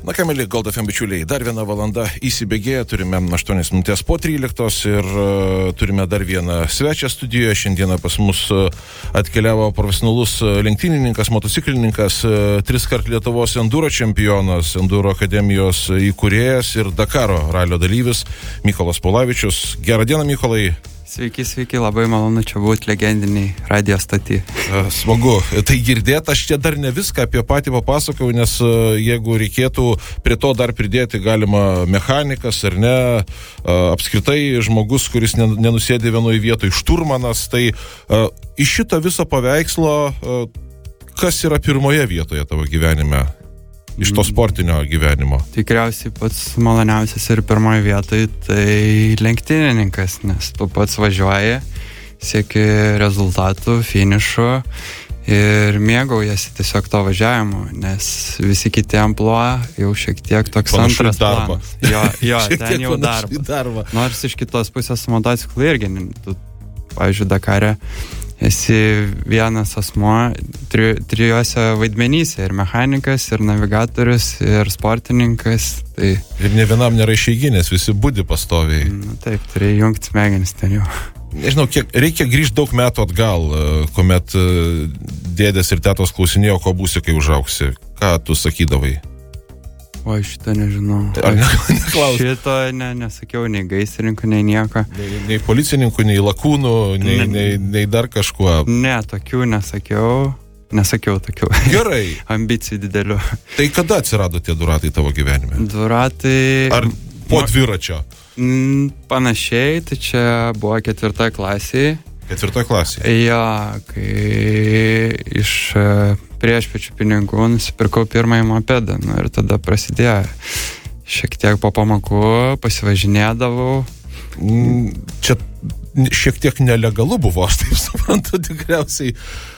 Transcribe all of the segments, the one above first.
Na ką, mėly Gold FM bičiuliai, dar viena valanda įsibėgėja, turime 8 minutės po 13 ir turime dar vieną svečią studijoje. Šiandieną pas mus atkeliavo profesionalus lenktynininkas, motociklininkas, 3-kart Lietuvos enduro čempionas, enduro akademijos įkūrėjas ir Dakaro ralio dalyvis Mykolas Paulavičius. Gerą dieną, Mykolai. Sveiki, labai malonu čia būti legendiniai radio stoty. Smagu. Tai girdėt, aš čia dar ne viską apie patį papasakau, nes jeigu reikėtų prie to dar pridėti galima mechanikas ar ne, apskritai žmogus, kuris nenusėdė vienoje vietoje, šturmanas, tai iš šito viso paveikslo, kas yra pirmoje vietoje tavo gyvenime? Iš to sportinio gyvenimo. Tikriausiai pats maloniausias ir pirmoje vietoje tai lenktynininkas, nes tu pats važiuoji, sieki rezultatų, finišo ir mėgaujasi tiesiog to važiavimu, nes visi kiti amplua jau šiek tiek toks antras planas. Jo, ten jau darbas. Nors iš kitos pusės motociklų irgi, tu, pavyzdžiui, Dakare esi vienas asmuo trijose vaidmenyse, ir mechanikas, ir navigatorius, ir sportininkas. Tai... Ir ne vienam nėra išeiginės, visi budi pastoviai. Taip, turėjai jungti smegenis ten jau. Nežinau, reikia grįžti daug metų atgal, kuomet dėdės ir tetos klausinėjo, ko būsi, kai užauksi. Ką tu sakydavai? O šitą nežinau. Ar neklaus? Šito nesakiau nei gaisrininkų, nei nieko. Nei policininkų, nei lakūnų, nei dar kažkuo. Ne, tokių nesakiau. Nesakiau tokių. Gerai. Ambicijų didelių. Tai kada atsirado tie duratai tavo gyvenime? Duratai... Ar po dviračio? Panašiai, tai čia buvo 4 klasėje. 4 klasėje? Jo, kai iš priešpečių pinigų nusipirkau pirmąjį mopedą. Ir tada prasidėjo šiek tiek po pamokų, pasivažinėdavau. Čia šiek tiek nelegalu buvo, aš taip suprantu, tikriausiai.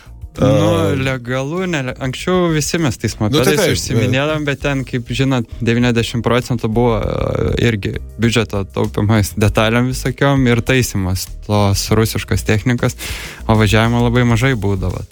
Legalu, anksčiau visi mes tais mopedais užsiminėdavom, bet ten, kaip žinot, 90% buvo irgi biudžeto taupimas detalėm visokiom ir taisymas tos rusiškos technikos, o važiavimo labai mažai būdavo.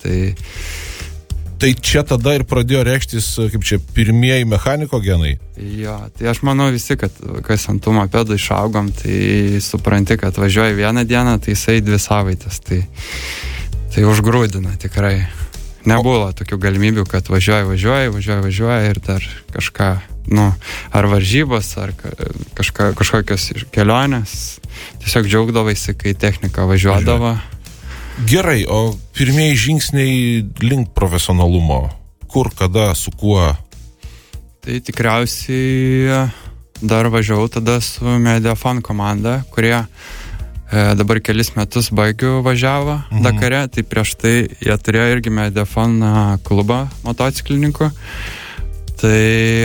Tai čia tada ir pradėjo reikštis, kaip čia, pirmieji mechaniko genai? Jo, tai aš manau visi, kad kas ant tų mopedų išaugom, tai supranti, kad važiuoji vieną dieną, tai jisai 2 savaitės, tai užgrūdina tikrai. Nebuvo tokių galimybių, kad važiuoji ir dar kažką, ar varžybos, ar kažkokios kelionės. Tiesiog džiaugdavaisi, kai technika važiuodavo. Gerai, o pirmieji žingsniai link profesionalumo? Kur, kada, su kuo? Tai tikriausiai dar važiavau tada su Mediafon komanda, kurie dabar kelis metus baigiu važiavo Dakare, tai prieš tai jie turėjo irgi Mediafon klubą motociklininkų. Tai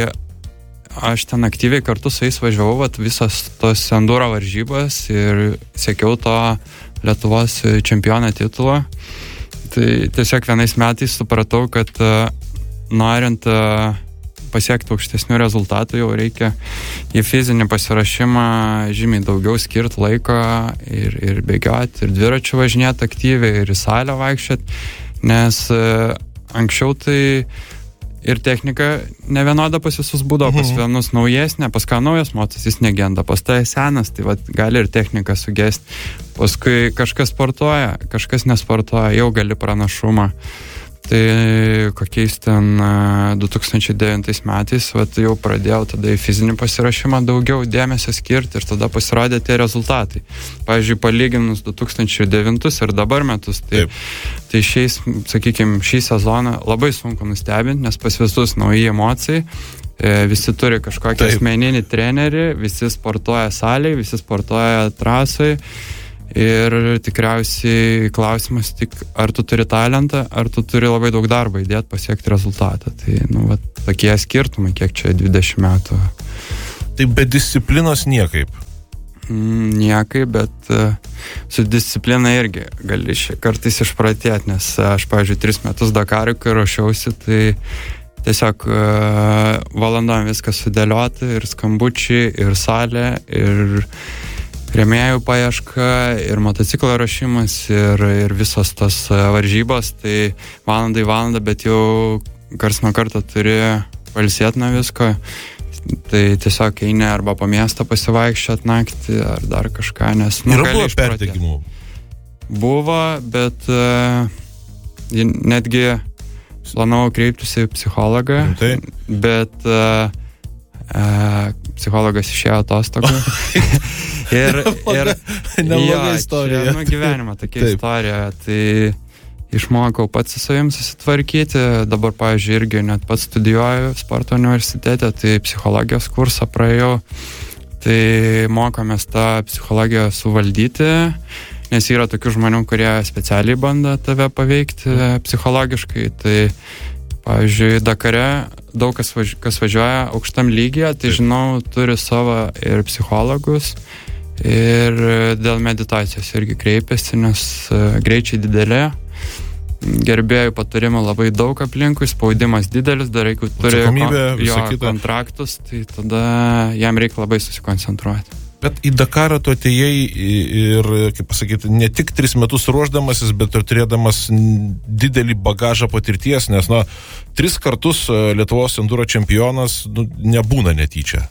aš ten aktyviai kartu su jais važiavau, visas tos enduro varžybas ir siekiau to Lietuvos čempiono titulo. Tai tiesiog vienais metais supratau, kad norint pasiekti aukštesnių rezultatų, jau reikia į fizinį pasiruošimą žymiai daugiau skirti laiko ir bėgioti, ir dviračių važinėti aktyviai, ir į salę vaikščioti, nes anksčiau tai ir technika nevienoda pas visus būdavo, pas vienus naujesnė, pas ką naujas motas jis negenda, pas tai senas, tai gali ir technika sugesti. Paskui kažkas sportuoja, kažkas nesportuoja, jau gali pranašumą. Tai kokiais ten 2009 metais jau pradėjau tada į fizinį pasiruošimą daugiau dėmesio skirti ir tada pasirodė tie rezultatai. Pavyzdžiui, palyginus 2009 ir dabar metus, tai šiais, sakykime, šį sezoną labai sunku nustebinti, nes pas visus nauji emocijai, visi turi kažkokį asmeninį trenerį, visi sportuoja salėje, visi sportuoja trasai. Ir tikriausiai klausimas tik, ar tu turi talentą, ar tu turi labai daug darbo įdėti pasiekti rezultatą. Tai, tokie skirtumai, kiek čia 20 metų. Tai be disciplinos niekaip? Niekaip, bet su disciplina irgi gali kartais išpratėti, nes aš, pavyzdžiui, 3 metus Dakarui, kai ruošiausi, tai tiesiog valandom viskas sudėliota, ir skambučiai, ir salė, ir rėmėjų paieška, ir motociklo ruošimas, ir visos tos varžybos, tai valandą, bet jau kars nuo karto turi pailsėti nuo visko, Tai tiesiog eini arba po miestą pasivaikščiot naktį, ar dar kažką, nes... Ir buvo perdegimų? Buvo, bet netgi planavau kreiptis į psichologą, bet psichologas išėjo atostogų. ir nebloga istorija. Gyvenimo tokia istorija. Tai išmokau pats su savim susitvarkyti. Dabar, pavyzdžiui, irgi net pats studijuoju sporto universitete, tai psichologijos kursą praėjau. Tai mokomės tą psichologiją suvaldyti, nes yra tokių žmonių, kurie specialiai bando tave paveikti psichologiškai. Tai, pavyzdžiui, Dakare daug kas važiuoja aukštam lygyje, tai žinau, turi savo ir psichologus, ir dėl meditacijos irgi kreipiasi, nes greičiai didelė. Gerbėjų patarimų labai daug aplinkui, spaudimas didelis, dar jeigu turi kontraktus, tai tada jam reikia labai susikoncentruoti. Bet į Dakarą tu atėjai ir, kaip pasakyti, ne tik 3 metus ruošdamasis, bet ir turėdamas didelį bagažą patirties, nes, 3 kartus Lietuvos enduro čempionas nebūna netyčia.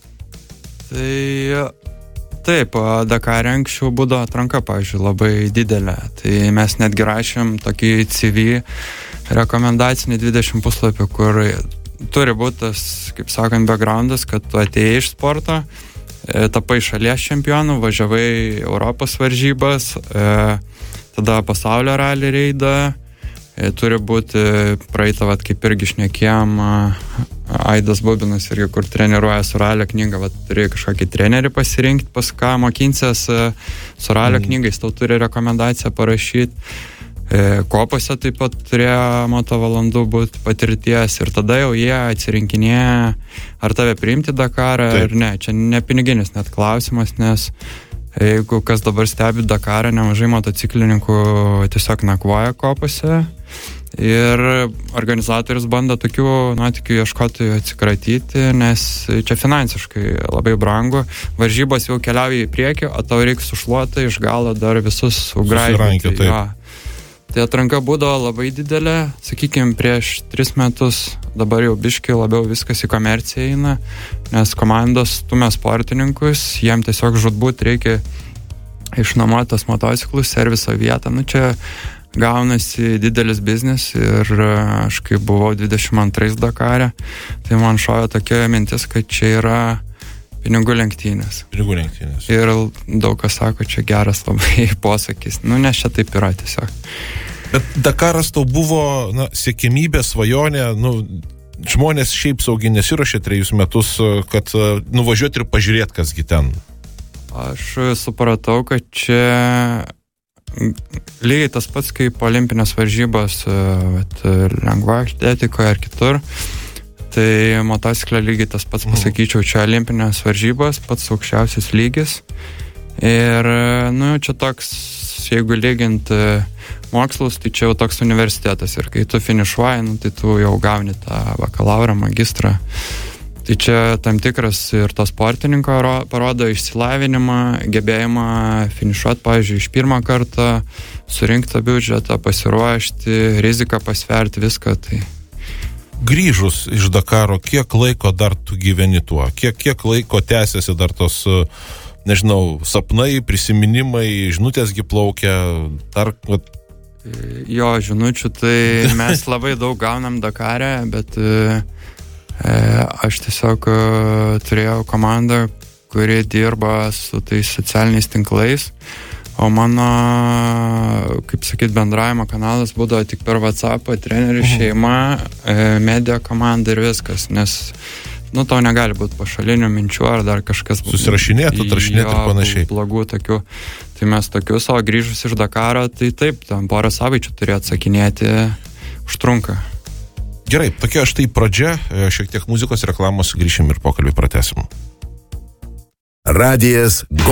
Tai taip, Dakare anksčiau būdavo atranka, pavyzdžiui, labai didelė. Tai mes netgi rašėm tokį CV rekomendacinį 20 puslapį, kur turi būti tas, kaip sakant, backgroundas, kad tu atėjai iš sporto, tapai šalies čempionų, važiavai Europos varžybas, tada pasaulio rally reidą, turi būti praeitą, kaip irgi šnekėjom, Aidas Bubinas irgi, kur treniruoja su ralio knygą, turi kažkokį trenerį pasirinkti, pas ką mokinsies su ralio knygais, tau turi rekomendaciją parašyti. Kopose taip pat turėjo motovalandų būti patirties ir tada jau jie atsirinkinėja, ar tave priimti Dakarą ar ne. Čia ne piniginis net klausimas, nes jeigu kas dabar stebi Dakarą, nemažai motociklininkų tiesiog nakvoja kopose ir organizatorius bando tokių nuotykių ieškotojų atsikratyti, nes čia finansiškai labai brangu. Varžybos jau keliauja į priekį, o tau reikia sušluoti iš galo dar visus ugraibinti. Tai atranka būdavo labai didelė, sakykime, prieš 3 metus, dabar jau biškai labiau viskas į komerciją eina, nes komandos stumia sportininkus, jiem tiesiog žūtbūt reikia išnuomoti tas motociklus, serviso vietą. Čia gaunasi didelis biznis ir aš kai buvau 22 Dakare, tai man šojo tokia mintis, kad čia yra pinigų lenktynės. Ir daug kas sako, čia geras labai posakis. Nes čia taip yra tiesiog. Bet Dakaras tau buvo, siekimybė, svajonė, žmonės šiaip saugiai nesiruošė 3 metus, kad nuvažiuoti ir pažiūrėti, kasgi ten. Aš supratau, kad čia lygiai tas pats kaip olimpinės varžybos lengva atletikoje ar kitur. Tai motociklė lygiai tas pats pasakyčiau, čia olimpinės varžybos, pats aukščiausias lygis. Ir, čia toks, jeigu lygint mokslus, tai čia jau toks universitetas. Ir kai tu finišuoji, tai tu jau gauni tą bakalaurą, magistrą. Tai čia tam tikras ir to sportininko parodo išsilavinimą, gebėjimą finišuoti, pavyzdžiui, iš pirmą kartą, surinkti biudžetą, pasiruošti, riziką pasverti, viską. Tai grįžus iš Dakaro, kiek laiko dar tu gyveni tuo? Kiek laiko tęsiasi dar tos, sapnai, prisiminimai, žinutėsgi plaukia, dar... Jo, žinučių, tai mes labai daug gaunam Dakare, bet aš tiesiog turėjau komandą, kuri dirba su tais socialiniais tinklais, o mano, kaip sakyt, bendravimo kanalas būdavo tik per WhatsAppą, trenerių šeima, media komanda ir viskas, nes tau negali būti pašalinių minčių ar dar kažkas... Susirašinėti, atrašinėti ir panašiai. Blogų tokių. Tai mes tokius, o grįžus iš Dakaro, tai taip, tam porą savaičių turėjo atsakinėti, užtrunka. Gerai, tokia štai pradžia, šiek tiek muzikos reklamos, grįšim ir pokalbį pratęsim. Radijas